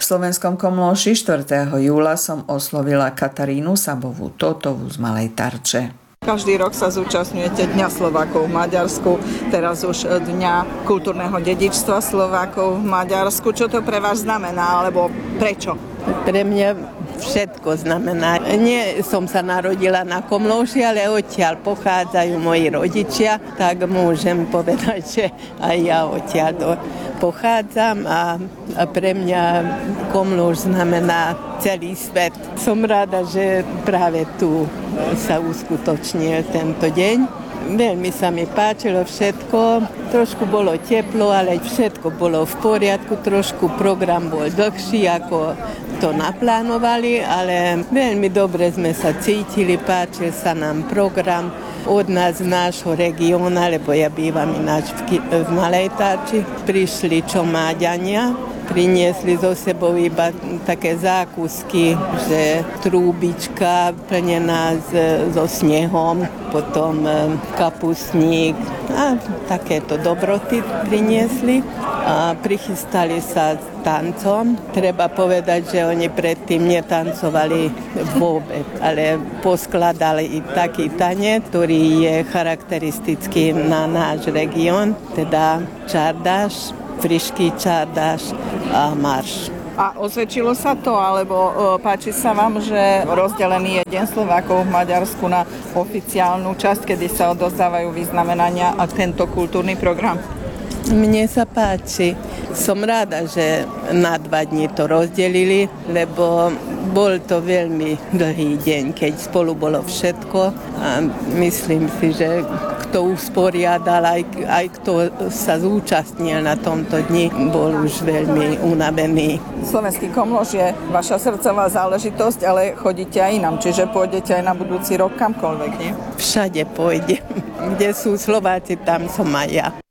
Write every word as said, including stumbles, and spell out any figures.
Slovenskom Komlóši štvrtého júla som oslovila Katarínu Sabovú Totovú z Malej Tarče. Každý rok sa zúčastňujete Dňa Slovákov v Maďarsku, teraz už Dňa kultúrneho dedičstva Slovákov v Maďarsku. Čo to pre vás znamená, alebo prečo? Pre mňa všetko znamená. Nie som sa narodila na Komlóši, ale odtiaľ pochádzajú moji rodičia, tak môžem povedať, že aj ja odtiaľ pochádzam a, a pre mňa Komlóš znamená celý svet. Som rada, že práve tu sa uskutočnil tento deň. Veľmi sa mi páčilo všetko, trošku bolo teplo, ale všetko bolo v poriadku, trošku program bol dlhší, ako to naplánovali, ale veľmi dobre sme sa cítili, páčil sa nám program od nás z nášho regióna, lebo ja bývam ináč v, v Malej Tarči. Prišli Čomáďania, priniesli so sebou iba také zákusky, že trúbička plnená s, so snehom, potom kapusník a takéto dobroty priniesli a prichystali sa s tancom. Treba povedať, že oni predtým netancovali vôbec, ale poskladali i taký tanec, ktorý je charakteristický na náš región, teda čardáš, frišký čardáš a marš. A osvedčilo sa to, alebo o, páči sa vám, že rozdelený je Deň Slovákov v Maďarsku na oficiálnu časť, kedy sa odovzdávajú vyznamenania a tento kultúrny program? Mne sa páči. Som rada, že na dva dni to rozdelili, lebo bol to veľmi dlhý deň, keď spolu bolo všetko a myslím si, že kto usporiadal, aj, aj kto sa zúčastnil na tomto dni, bol už veľmi unavený. Slovenský Komlóš je vaša srdcová záležitosť, ale chodíte aj inam, čiže pôjdete aj na budúci rok kamkoľvek, nie? Všade pôjdem. Kde sú Slováci, tam som aj ja.